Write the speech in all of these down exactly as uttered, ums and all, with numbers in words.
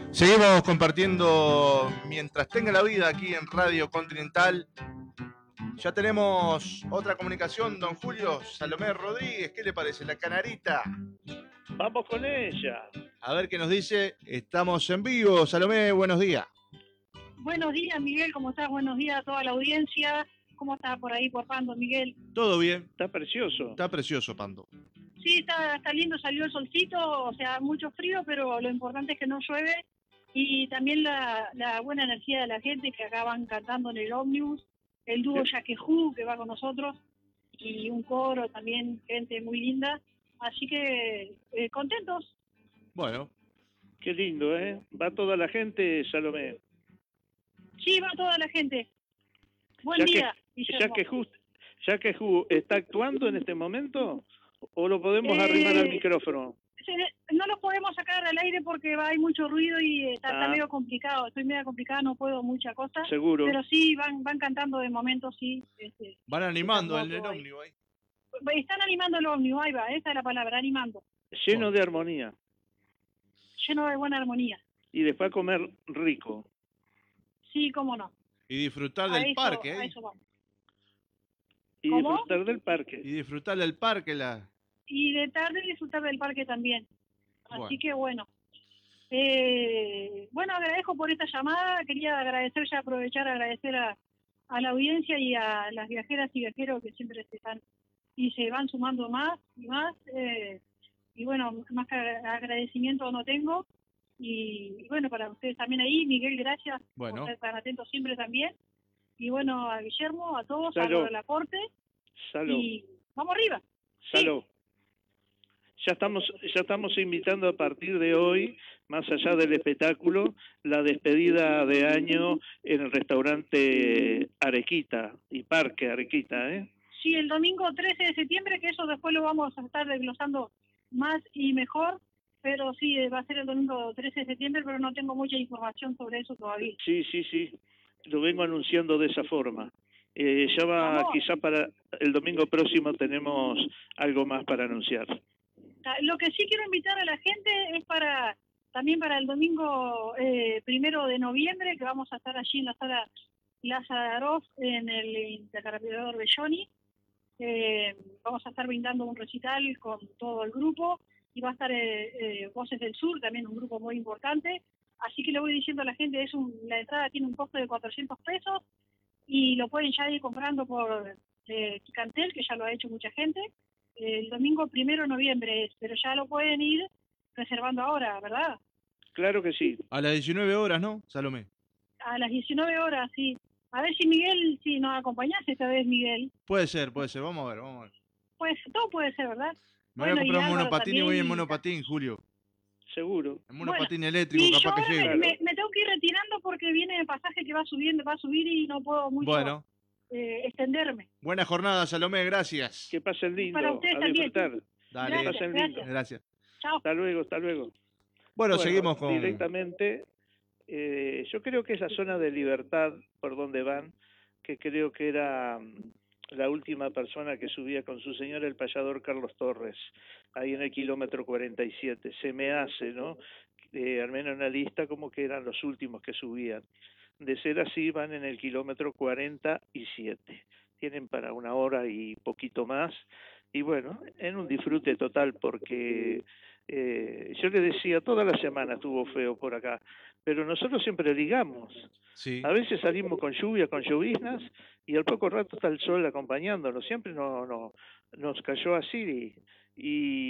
Seguimos compartiendo mientras tenga la vida aquí en Radio Continental. Ya tenemos otra comunicación, don Julio Salomé Rodríguez. ¿Qué le parece? La canarita. Vamos con ella. A ver qué nos dice. Estamos en vivo. Salomé, buenos días. Buenos días, Miguel. ¿Cómo estás? Buenos días a toda la audiencia. ¿Cómo está por ahí, por Pando, Miguel? Todo bien. Está precioso. Está precioso, Pando. Sí, está, está lindo. Salió el solcito. O sea, mucho frío, pero lo importante es que no llueve. Y también la, la buena energía de la gente que acá van cantando en el ómnibus. El dúo Yaquejú que va con nosotros. Y un coro también, gente muy linda. Así que, eh, contentos. Bueno. Qué lindo, ¿eh? ¿Va toda la gente, Salomé? Sí, va toda la gente. Buen ya día, que, ya que just, ya que Ju está actuando en este momento, ¿o lo podemos eh, arrimar al micrófono? No lo podemos sacar al aire porque va, hay mucho ruido y está, ah. está medio complicado. Estoy medio complicada, no puedo mucha cosa. Seguro. Pero sí, van van cantando de momento, sí. Este, van animando en el ómnibus ahí. Están animando el ómnibus, ahí va, esa es la palabra, animando. Lleno oh. de armonía. Lleno de buena armonía. Y después a comer rico. Sí, cómo no. Y disfrutar del eso, parque. A eso vamos. Y ¿Cómo? disfrutar del parque. Y disfrutar del parque. la Y de tarde disfrutar del parque también. Así bueno. que bueno. Eh, bueno, agradezco por esta llamada. Quería agradecer, ya aprovechar, agradecer a, a la audiencia y a las viajeras y viajeros que siempre se están y se van sumando más y más. Eh, y bueno, más que agradecimiento no tengo. Y, y bueno, para ustedes también ahí, Miguel, gracias bueno. por estar tan atentos siempre también. Y bueno, a Guillermo, a todos, Salud. a los de la corte. Salud. Y vamos arriba. Salud. Sí. Ya estamos, ya estamos invitando a partir de hoy, más allá del espectáculo, la despedida de año en el restaurante Arequita y Parque Arequita, ¿eh? Sí, el domingo trece de septiembre, que eso después lo vamos a estar desglosando más y mejor, pero sí, va a ser el domingo trece de septiembre, pero no tengo mucha información sobre eso todavía. Sí, sí, sí, lo vengo anunciando de esa forma. Eh, ya va, ¿Vamos? Quizá para el domingo próximo tenemos algo más para anunciar. Lo que sí quiero invitar a la gente es para también para el domingo eh, primero de noviembre, que vamos a estar allí en la sala Lazaroff, en el intercambiador de Johnny. Eh, vamos a estar brindando un recital con todo el grupo y va a estar eh, eh, Voces del Sur, también un grupo muy importante. Así que le voy diciendo a la gente, es un, la entrada tiene un costo de cuatrocientos pesos y lo pueden ya ir comprando por eh, Ticantel, que ya lo ha hecho mucha gente. El domingo primero de noviembre es, pero ya lo pueden ir reservando ahora, ¿verdad? Claro que sí. A las diecinueve horas, ¿no, Salomé? A las diecinueve horas, sí. A ver si Miguel, si nos acompañás esta vez, Miguel. Puede ser, puede ser. Vamos a ver, vamos a ver. Pues todo puede ser, ¿verdad? Me voy bueno, a comprar un monopatín y voy en monopatín, Julio. Seguro. En monopatín bueno, eléctrico, y capaz yo que llegue. Me, me, me tengo que ir retirando porque viene el pasaje que va subiendo, va a subir y no puedo mucho bueno. eh, extenderme. Buena jornada, Salomé, gracias. Que pasen lindo. Para ustedes a también. disfrutar. Dale. Gracias, pasen gracias. lindo. Gracias. Chao. Hasta luego, hasta luego. Bueno, bueno seguimos con... Directamente, eh, yo creo que es la zona de Libertad por donde van, que creo que era la última persona que subía con su señor, el payador Carlos Torres, ahí en el kilómetro cuarenta y siete. Se me hace, ¿no? Eh, al menos en la lista como que eran los últimos que subían. De ser así, van en el kilómetro cuarenta y siete. Tienen para una hora y poquito más. Y bueno, en un disfrute total porque eh, yo le decía, toda la semana estuvo feo por acá, pero nosotros siempre ligamos. Sí. A veces salimos con lluvia, con lloviznas, y al poco rato está el sol acompañándonos. Siempre no, no, nos cayó así y,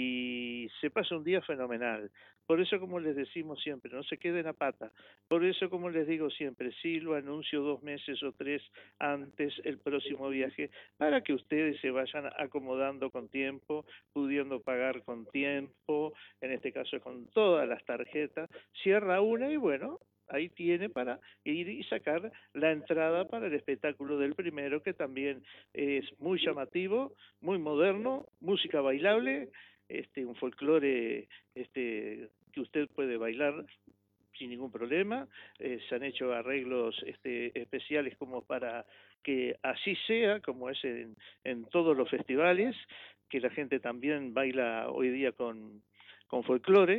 y se pasa un día fenomenal. Por eso, como les decimos siempre, no se queden a pata. Por eso, como les digo siempre, sí lo anuncio dos meses o tres antes el próximo viaje, para que ustedes se vayan acomodando con tiempo, pudiendo pagar con tiempo, en este caso con todas las tarjetas. Cierra una y bueno, ahí tiene para ir y sacar la entrada para el espectáculo del primero, que también es muy llamativo, muy moderno, música bailable, este un folclore este que usted puede bailar sin ningún problema. Eh, se han hecho arreglos este, especiales como para que así sea, como es en, en todos los festivales, que la gente también baila hoy día con, con folclore.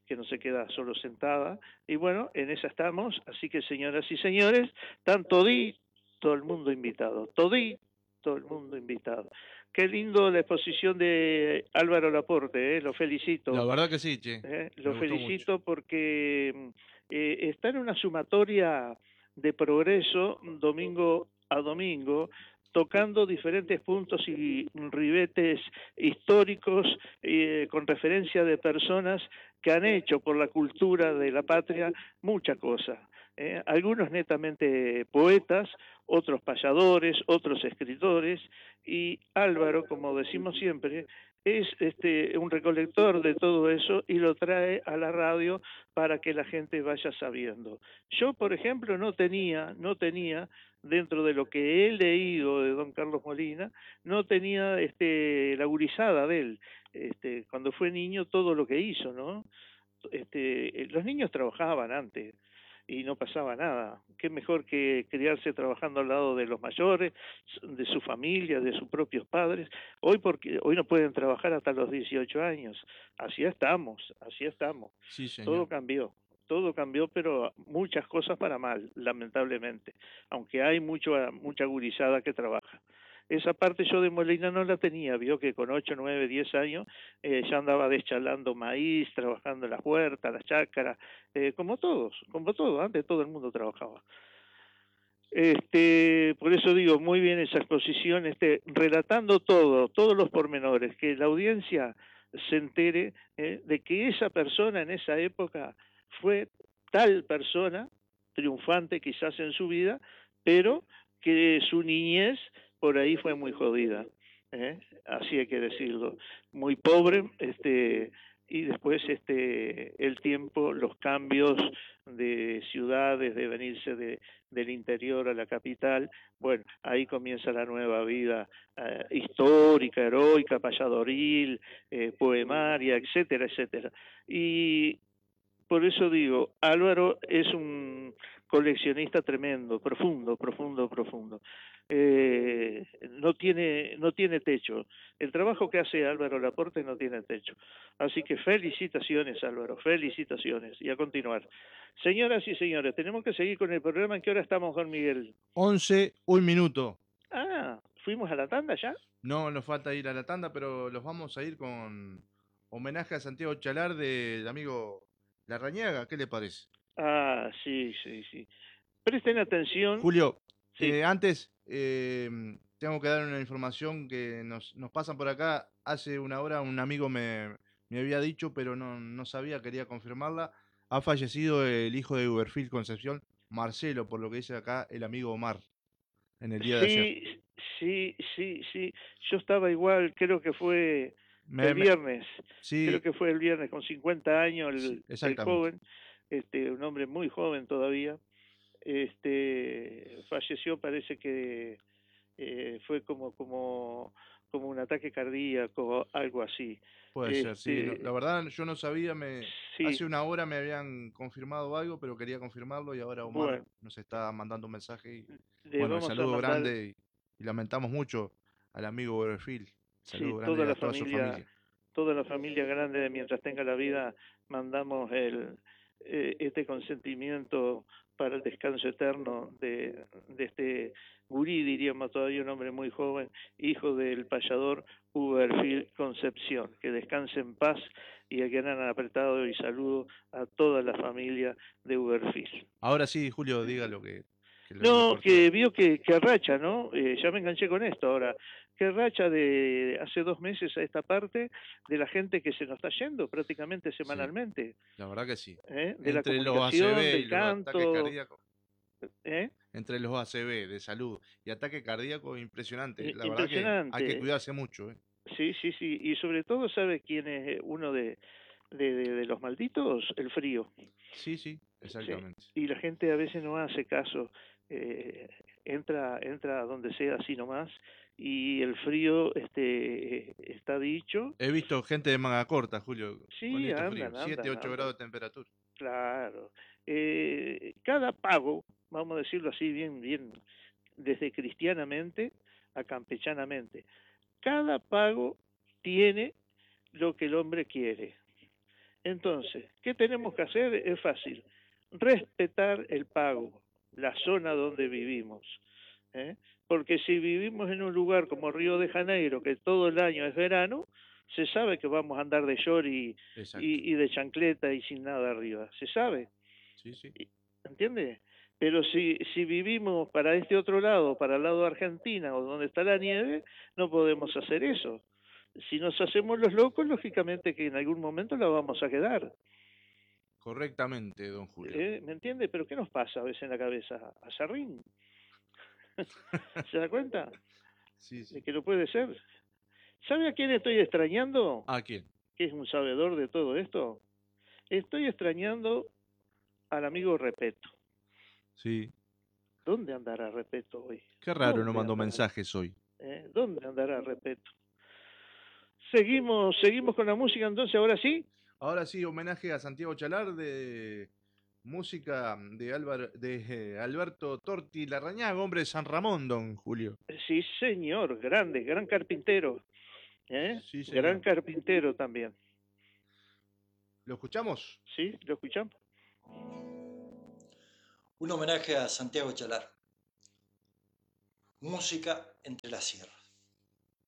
que no se queda solo sentada. Y bueno, en esa estamos, así que señoras y señores, están todí, todo el mundo invitado, todí, todo el mundo invitado. Qué lindo la exposición de Álvaro Laporte, ¿eh? Lo felicito. La verdad que sí, che. Eh, Me lo gustó mucho. felicito porque mm, eh, está en una sumatoria de progreso domingo a domingo, tocando diferentes puntos y ribetes históricos eh, con referencia de personas que han hecho por la cultura de la patria mucha cosa. Eh, algunos netamente poetas, otros payadores, otros escritores, y Álvaro, como decimos siempre, es este un recolector de todo eso y lo trae a la radio para que la gente vaya sabiendo. Yo, por ejemplo, no tenía, no tenía, dentro de lo que he leído de don Carlos Molina, no tenía este la gurizada de él, este, cuando fue niño, todo lo que hizo, ¿no? Este, los niños trabajaban antes y no pasaba nada. Qué mejor que criarse trabajando al lado de los mayores, de su familia, de sus propios padres. Hoy porque hoy no pueden trabajar hasta los dieciocho años. Así estamos, así estamos. Sí, señor. Todo cambió. Todo cambió, pero muchas cosas para mal, lamentablemente. Aunque hay mucho, mucha gurizada que trabaja. Esa parte yo de Molina no la tenía, vio que con ocho, nueve, diez años eh, ya andaba deschalando maíz, trabajando en las huertas, las chácaras, eh, como todos, como todo, antes todo el mundo trabajaba. Este, por eso digo, muy bien esa exposición, este, relatando todo, todos los pormenores, que la audiencia se entere eh, de que esa persona en esa época fue tal persona, triunfante quizás en su vida, pero que su niñez por ahí fue muy jodida, ¿eh? Así hay que decirlo, muy pobre, este, y después este, el tiempo, los cambios de ciudades, de venirse de, del interior a la capital, bueno, ahí comienza la nueva vida eh, histórica, heroica, payadoril, eh, poemaria, etcétera, etcétera. Y por eso digo, Álvaro es un coleccionista tremendo, profundo, profundo, profundo. Eh, no tiene, no tiene techo. El trabajo que hace Álvaro Laporte no tiene techo. Así que felicitaciones, Álvaro, felicitaciones. Y a continuar. Señoras y señores, tenemos que seguir con el programa. ¿En qué hora estamos, Juan Miguel? once, un minuto. Ah, ¿fuimos a la tanda ya? No nos falta ir a la tanda, pero los vamos a ir con homenaje a Santiago Chalar del amigo Larrañaga. ¿Qué le parece? Ah, sí, sí, sí. Presten atención. Julio, Sí. eh, antes eh, tengo que dar una información que nos, nos pasan por acá. Hace una hora un amigo me, me había dicho, pero no, no sabía, quería confirmarla. Ha fallecido el hijo de Uberfil Concepción, Marcelo, por lo que dice acá el amigo Omar, en el día de ayer. Sí, sí, sí, sí. Yo estaba igual, creo que fue Me- el me- viernes, creo sí, que fue el viernes, con cincuenta años sí, el, el exactamente. joven, este, un hombre muy joven todavía, este, falleció, parece que eh, fue como, como, como un ataque cardíaco, algo así. Puede ser, sí. No, la Este, verdad yo no sabía, me, sí, hace una hora me habían confirmado algo, pero quería confirmarlo y ahora Omar bueno, nos está mandando un mensaje y le bueno, el vamos a saludo mandar, grande y, y lamentamos mucho al amigo Weberfield. sí, Saludo toda grande la a toda su familia, familia. toda la familia grande de Mientras Tenga la Vida, mandamos el, eh, este consentimiento para el descanso eterno de, de este gurí, diríamos todavía un hombre muy joven, hijo del payador Uberfield Concepción. Que descanse en paz y a quien han apretado y saludo a toda la familia de Uberfield. Ahora sí, Julio, diga lo que, que lo, lo No, corté. que vio que, que racha, ¿no? Eh, ya me enganché con esto ahora. Que racha de hace dos meses a esta parte de la gente que se nos está yendo prácticamente Sí, semanalmente, la verdad que sí. ¿eh? De la Entre los A C comunicación, V y del los ataques canto, cardíacos, ¿eh? entre los A C V de salud y ataque cardíaco, impresionante. I- La verdad que hay que Impresionante. cuidarse mucho, ¿eh? Sí, sí, sí. Y sobre todo, ¿sabe quién es uno de, de, de- de los malditos? El frío. Sí, sí, Sí. exactamente. Y la gente a veces no hace caso. Eh, entra, entra a donde sea así nomás. Y el frío este, eh, está dicho. He visto gente de manga corta, Julio, con Sí, estos fríos. andan, siete, andan, ocho andan. grados de temperatura. Claro. Eh, cada pago, vamos a decirlo así bien, bien, desde cristianamente a campechanamente, cada pago tiene lo que el hombre quiere. Entonces, ¿qué tenemos que hacer? Es fácil. Respetar el pago, la zona donde vivimos. ¿eh? Porque si vivimos en un lugar como Río de Janeiro, que todo el año es verano, se sabe que vamos a andar de short y, y, y de chancleta y sin nada arriba. Se sabe. Sí, sí. ¿Entiendes? Pero si, si vivimos para este otro lado, para el lado de Argentina o donde está la nieve, no podemos hacer eso. Si nos hacemos los locos, lógicamente que en algún momento la vamos a quedar. Correctamente, don Julio. ¿Eh? ¿Me entiende? Pero ¿qué nos pasa a veces en la cabeza? ¿A Sarrín? ¿Se da cuenta? Sí, sí. De que no puede ser. ¿Sabe a quién estoy extrañando? ¿A quién? Que es un sabedor de todo esto. Estoy extrañando al amigo Repeto. Sí. ¿Dónde andará Repeto hoy? Qué raro, no ¿Dónde mandó andará? mensajes hoy. ¿Eh? ¿Dónde andará Repeto? Seguimos, seguimos con la música entonces, ahora sí. Ahora sí, homenaje a Santiago Chalar de música de, Álvaro, de eh, Alberto Torti Larrañaga, hombre de San Ramón, don Julio. Sí, señor, grande, gran carpintero. ¿eh? Sí, señor. Gran carpintero también. ¿Lo escuchamos? Sí, lo escuchamos. Un homenaje a Santiago Chalar. Música entre las sierras.